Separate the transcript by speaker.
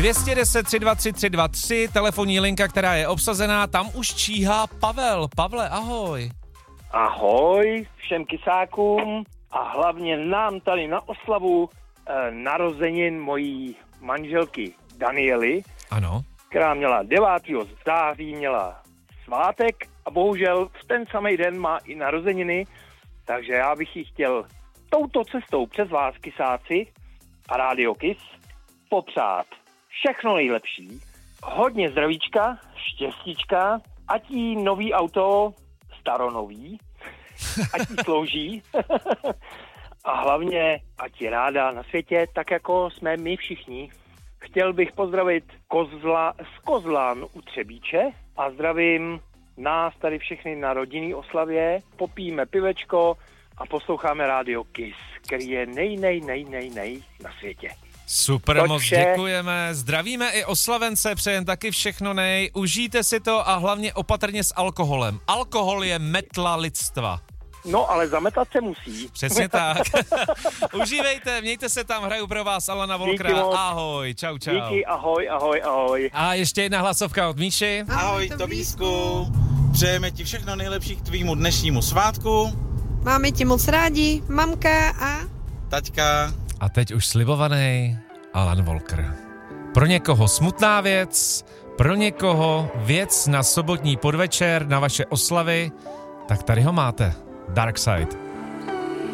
Speaker 1: 210 323 323, telefonní linka, která je obsazená, tam už číhá Pavel. Pavle, ahoj.
Speaker 2: Ahoj všem kysákům a hlavně nám tady na oslavu narozenin mojí manželky Daniely,
Speaker 1: Ano.
Speaker 2: která měla 9. září, měla svátek a bohužel v ten samý den má i narozeniny, takže já bych jí chtěl touto cestou přes vás, kysáci a Radio Kiss, popřát všechno nejlepší, hodně zdravíčka, štěstíčka, ať jí nový auto, staronový, ať jí slouží a hlavně ať je ráda na světě, tak jako jsme my všichni. Chtěl bych pozdravit z Kozlán u Třebíče a zdravím nás tady všechny na rodinný oslavě. Popijeme pivečko a posloucháme Radio Kiss, který je nej na světě.
Speaker 1: Super,
Speaker 2: Toť
Speaker 1: moc
Speaker 2: vše.
Speaker 1: děkujeme. Zdravíme i oslavence, přejem taky všechno nej. Užijte si to a hlavně opatrně s alkoholem. Alkohol je metla lidstva.
Speaker 2: No, ale zametat se musí.
Speaker 1: Přesně tak. Užívejte, mějte se tam, hraju pro vás Alana Volkra.
Speaker 2: Díky moc.
Speaker 1: Ahoj, čau.
Speaker 2: Díky, ahoj.
Speaker 1: A ještě jedna hlasovka od Míši.
Speaker 3: Ahoj, Tobísku. Přejeme ti všechno nejlepší k tvýmu dnešnímu svátku.
Speaker 4: Máme tě moc rádi, mamka a...
Speaker 3: Taťka.
Speaker 1: A teď už slibovaný Alan Volker. Pro někoho smutná věc, pro někoho věc na sobotní podvečer, na vaše oslavy, tak tady ho máte. Dark Side.